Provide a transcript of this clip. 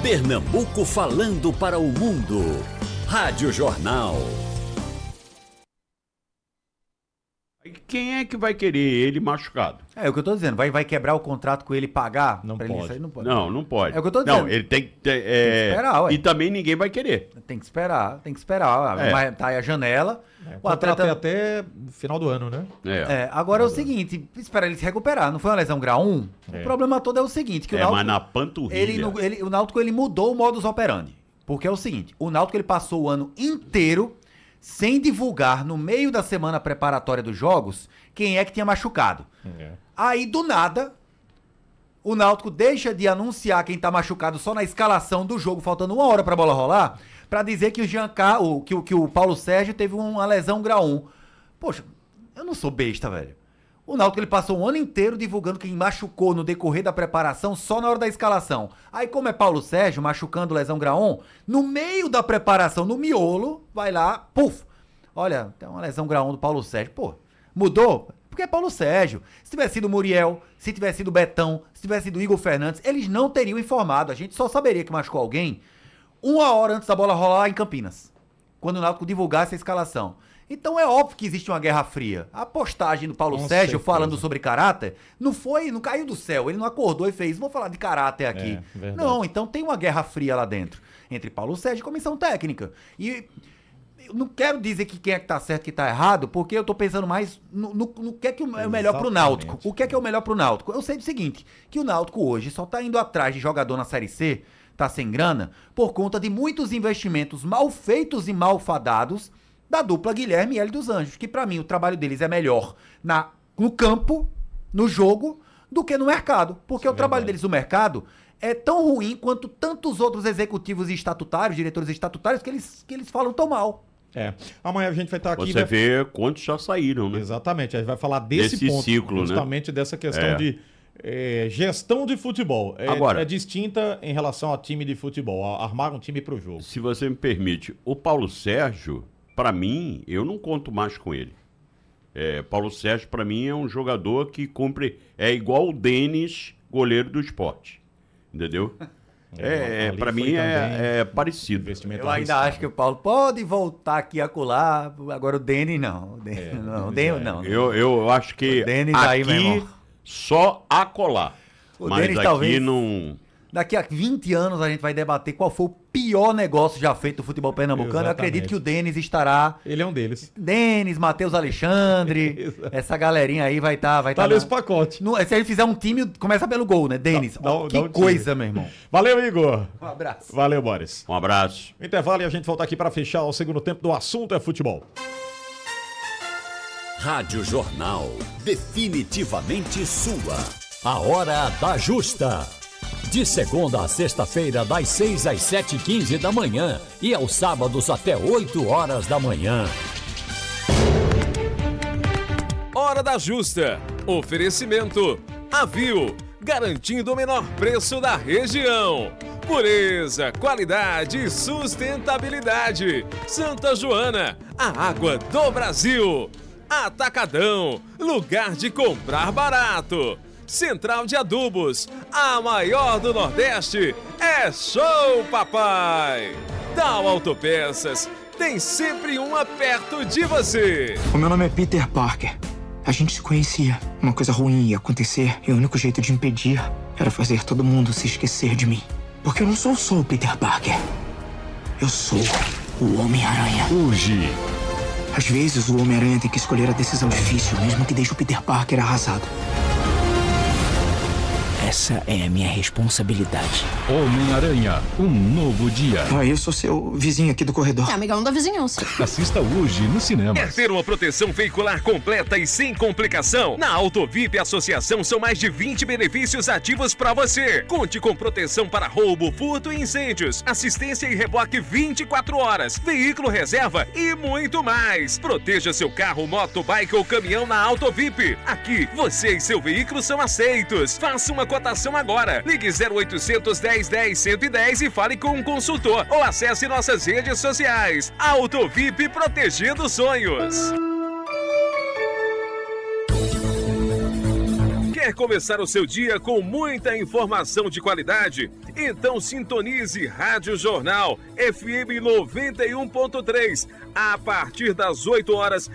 Pernambuco falando para o mundo. Rádio Jornal. Quem é que vai querer ele machucado? É o que eu tô dizendo. Vai quebrar o contrato com ele e pagar? Não pra pode. Ele sair? Não pode. Não pode. É o que eu tô dizendo. Não, ele tem que ter, Tem que esperar, ué. E também ninguém vai querer. Tem que esperar. Mas tá aí a janela. O O contrato atleta... é até final do ano, né? Agora é o seguinte, espera ele se recuperar. Não foi uma lesão grau 1? O problema todo é o seguinte, que o Náutico... mas na panturrilha. O Náutico, ele mudou o modus operandi. Porque é o seguinte, o Náutico, ele passou o ano inteiro sem divulgar, no meio da semana preparatória dos jogos, quem é que tinha machucado. Aí, do nada, o Náutico deixa de anunciar quem tá machucado só na escalação do jogo, faltando 1 hora pra bola rolar, pra dizer que que o Paulo Sérgio teve uma lesão grau 1. Poxa, eu não sou besta, velho. O Náutico, ele passou um ano inteiro divulgando quem machucou no decorrer da preparação só na hora da escalação. Aí, como é Paulo Sérgio machucando lesão grau 1, no meio da preparação, no miolo, vai lá, puf, olha, tem uma lesão grau 1 do Paulo Sérgio. Pô, mudou? Porque é Paulo Sérgio. Se tivesse sido Muriel, se tivesse sido Betão, se tivesse sido Igor Fernandes, eles não teriam informado. A gente só saberia que machucou alguém 1 hora antes da bola rolar em Campinas, quando o Náutico divulgasse a escalação. Então é óbvio que existe uma guerra fria. A postagem do Paulo Sérgio falando sobre caráter não caiu do céu. Ele não acordou e fez, vou falar de caráter aqui. Não, então tem uma guerra fria lá dentro, entre Paulo Sérgio e comissão técnica. E eu não quero dizer que quem é que tá certo e que tá errado, porque eu tô pensando mais no que é que é o melhor pro Náutico. O que é o melhor pro Náutico? Eu sei do seguinte, que o Náutico hoje só tá indo atrás de jogador na Série C, tá sem grana, por conta de muitos investimentos mal feitos e mal fadados da dupla Guilherme e Hélio dos Anjos, que pra mim o trabalho deles é melhor no campo, no jogo, do que no mercado. Porque o trabalho deles no mercado é tão ruim quanto tantos outros executivos e estatutários, diretores estatutários, que eles falam tão mal. Amanhã a gente vai estar aqui... Você vê quantos já saíram, né? Exatamente, a gente vai falar desse ponto, ciclo, justamente dessa questão de gestão de futebol. Agora, é distinta em relação a time de futebol, armar um time pro jogo. Se você me permite, o Paulo Sérgio, pra mim, eu não conto mais com ele. Paulo Sérgio, pra mim, é um jogador que cumpre... É igual o Denis, goleiro do Sport. Entendeu? Pra mim é parecido. Eu ainda acho que o Paulo pode voltar aqui a colar, agora o Denis não. Não. Eu acho que Denis aqui aí, meu irmão, só a colar. Mas Denis, aqui talvez, não... Daqui a 20 anos a gente vai debater qual foi o pior negócio já feito do futebol pernambucano. Exatamente. Eu acredito que o Denis estará... Ele é um deles. Denis, Matheus Alexandre, essa galerinha aí vai estar... Tá nesse pacote. Se ele fizer um time, começa pelo gol, né? Denis, que coisa, meu irmão. Valeu, Igor. Um abraço. Valeu, Boris. Um abraço. Intervalo e a gente volta aqui para fechar o segundo tempo do Assunto é Futebol. Rádio Jornal, definitivamente sua. A hora da justa. De segunda a sexta-feira, das 6 às 7h15 da manhã e aos sábados até 8 horas da manhã. Hora da Justa. Oferecimento Avil, garantindo o menor preço da região. Pureza, qualidade e sustentabilidade. Santa Joana, a água do Brasil. Atacadão, lugar de comprar barato. Central de Adubos, a maior do Nordeste, é Show Papai! Dow Autopeças, tem sempre uma perto de você. O meu nome é Peter Parker. A gente se conhecia. Uma coisa ruim ia acontecer e o único jeito de impedir era fazer todo mundo se esquecer de mim. Porque eu não sou só o Peter Parker. Eu sou o Homem-Aranha. Hoje. Às vezes o Homem-Aranha tem que escolher a decisão difícil, mesmo que deixe o Peter Parker arrasado. Essa é a minha responsabilidade. Homem-Aranha, um novo dia. Eu sou seu vizinho aqui do corredor. Amigão da vizinhança. Assista hoje no cinema. Quer ter uma proteção veicular completa e sem complicação? Na Autovip Associação são mais de 20 benefícios ativos para você. Conte com proteção para roubo, furto e incêndios, assistência e reboque 24 horas, veículo reserva e muito mais. Proteja seu carro, moto, bike ou caminhão na Autovip. Aqui, você e seu veículo são aceitos. Faça uma cotação agora. Ligue 0800 1010 110 e fale com um consultor ou acesse nossas redes sociais. Autovip, protegendo sonhos. Quer começar o seu dia com muita informação de qualidade? Então sintonize Rádio Jornal FM 91.3 a partir das 8 horas